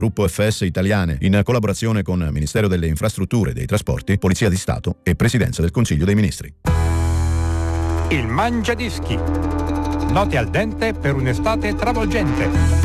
Gruppo FS Italiane, in collaborazione con Ministero delle Infrastrutture e dei Trasporti, Polizia di Stato e Presidenza del Consiglio dei Ministri. Il Mangiadischi. Note al dente per un'estate travolgente.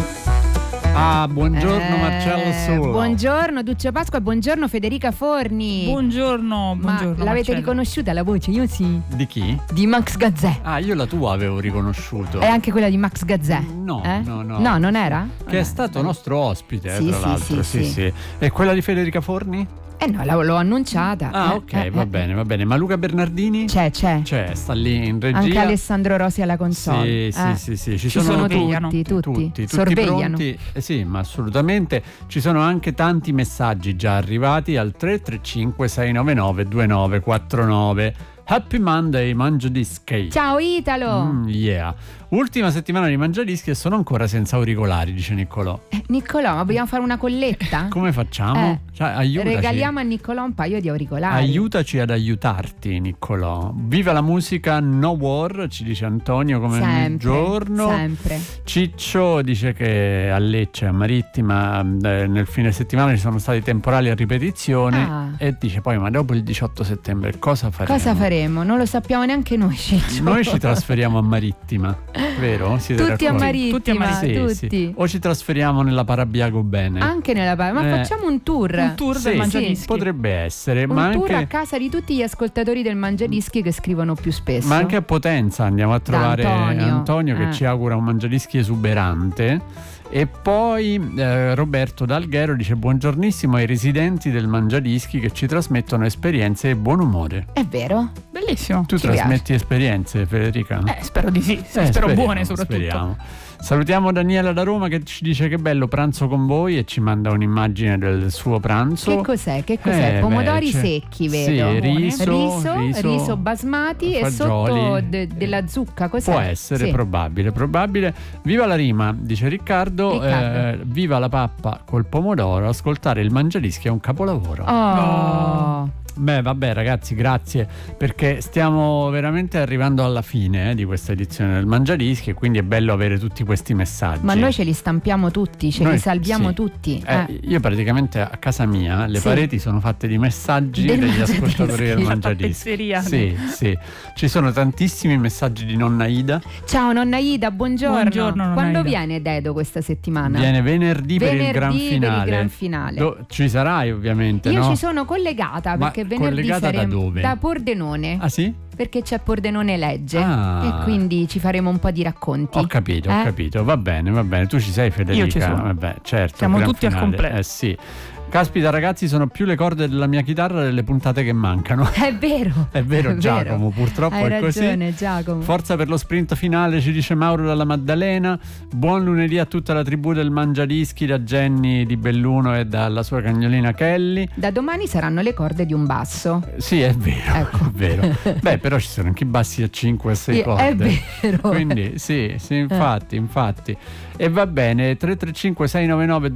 Ah, buongiorno Marcello Sullo. Buongiorno Duccio Pasqua, buongiorno Federica Forni. Buongiorno, Ma l'avete Marcello. riconosciuta la voce? Io sì. Di chi? Di Max Gazzè. Ah, io la tua avevo riconosciuto. È anche quella di Max Gazzè? No, no. No, non era? Che è stato nostro ospite, Sì, tra sì, l'altro. sì. E quella di Federica Forni? No, l'ho annunciata. Ah, ok, va bene. Ma Luca Bernardini? C'è. Sta lì in regia. Anche Alessandro Rosi alla console. Sì. Ci sono tutti tutti. Sorvegliano. pronti. Sì, ma assolutamente. Ci sono anche tanti messaggi già arrivati al 335 699 2949. Happy Monday, Mangiadischi. Ciao Italo. Yeah. Ultima settimana di Mangiadischi e sono ancora senza auricolari, dice Niccolò. Niccolò, ma vogliamo fare una colletta? Come facciamo? Cioè, aiutaci. Regaliamo a Niccolò un paio di auricolari. Aiutaci ad aiutarti, Niccolò. Viva la musica, no war, ci dice Antonio come ogni giorno. Sempre. Ciccio dice che a Lecce, a Marittima, nel fine settimana ci sono stati temporali a ripetizione e dice poi ma dopo il 18 settembre cosa faremo? Non lo sappiamo neanche noi, Ciccio. Noi ci trasferiamo a Marittima, vero? Siete Tutti a d'accordo? Marittima, Sì. O ci trasferiamo nella Parabiago Bene. Anche nella ma facciamo un tour. Del Mangiadischi. Potrebbe essere. Un tour a casa di tutti gli ascoltatori del Mangiadischi che scrivono più spesso. Ma anche a Potenza andiamo a trovare Antonio che ci augura un Mangiadischi esuberante. E poi Roberto D'Alghero dice buongiornissimo ai residenti del Mangiadischi che ci trasmettono esperienze e buon umore. È vero? Bellissimo. Tu trasmetti esperienze, Federica? Spero di sì. Spero buone soprattutto. Speriamo. Salutiamo Daniela da Roma che ci dice che bello pranzo con voi e ci manda un'immagine del suo pranzo. Che cos'è? Pomodori secchi, vedo. Sì, riso basmati fagioli. E sotto della zucca. Cos'è? Può essere, probabile. Viva la rima, dice Riccardo. Viva la pappa col pomodoro. Ascoltare il Mangiadischi è un capolavoro. Beh, vabbè ragazzi, grazie, perché stiamo veramente arrivando alla fine di questa edizione del Mangiadischi e quindi è bello avere tutti questi messaggi. Ma noi ce li stampiamo tutti, li salviamo tutti. Io praticamente a casa mia le pareti sono fatte di messaggi degli ascoltatori del Mangiadischi. Sì. Ci sono tantissimi messaggi di nonna Ida. Ciao nonna Ida, buongiorno. Nonna Quando Ida. viene Dedo questa settimana? Viene venerdì per il gran finale. Ci sarai ovviamente, Io no? ci sono collegata perché venerdì collegata saremo da dove? Da Pordenone. Ah sì? Perché c'è Pordenone Legge e quindi ci faremo un po' di racconti. Ho capito, va bene. Tu ci sei, Federica? Io ci sono. Vabbè, certo. Siamo tutti al completo. Sì. Caspita ragazzi, sono più le corde della mia chitarra delle puntate che mancano. È vero, Giacomo, purtroppo Hai è così. ragione, Giacomo. Forza per lo sprint finale, ci dice Mauro dalla Maddalena. Buon lunedì a tutta la tribù del Mangiadischi, da Jenny di Belluno e dalla sua cagnolina Kelly. Da domani saranno le corde di un basso. Sì, è vero, ecco. È vero. Beh, però ci sono anche i bassi a 5 e 6 corde. È vero. Quindi sì, infatti. E va bene, 335 699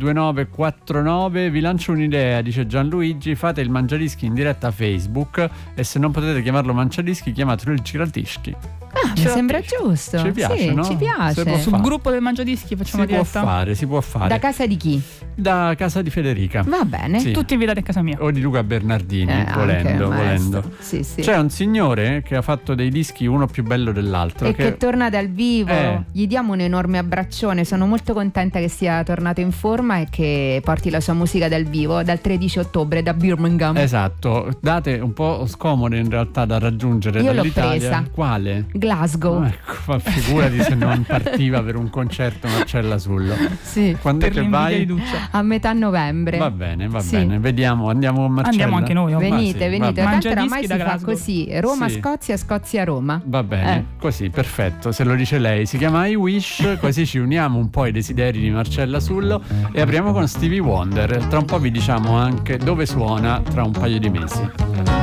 2949. Vi lancio un'idea, dice Gianluigi: fate il Mangiadischi in diretta a Facebook e se non potete chiamarlo Mangiadischi chiamatelo il Giradischi. Mi sembra giusto. Ci piace, sì, no? Ci piace. Sul gruppo del Mangiadischi facciamo diretta. Si può fare. Da casa di chi? Da casa di Federica. Va bene. Sì. Tutti invitati a casa mia. O di Luca Bernardini, volendo. Sì. C'è un signore che ha fatto dei dischi uno più bello dell'altro e che torna dal vivo. Gli diamo un enorme abbraccione. Sono molto contenta che sia tornato in forma e che porti la sua musica dal vivo dal 13 ottobre da Birmingham. Esatto, date un po' scomode in realtà da raggiungere Io dall'Italia. L'ho presa. Quale? Glasgow. Ecco, figurati se non partiva per un concerto Marcella Sullo. Sì. Quando è che vai? A metà novembre. Va bene. Vediamo, andiamo con Marcella. Andiamo anche noi. Venite. Tanto oramai si fa Glasgow. così. Roma-Scozia, Scozia-Roma. Va bene, così, perfetto. Se lo dice lei, si chiama I Wish, così ci uniamo un po' ai desideri di Marcella Sullo e apriamo con Stevie Wonder. Tra un po' vi diciamo anche dove suona tra un paio di mesi.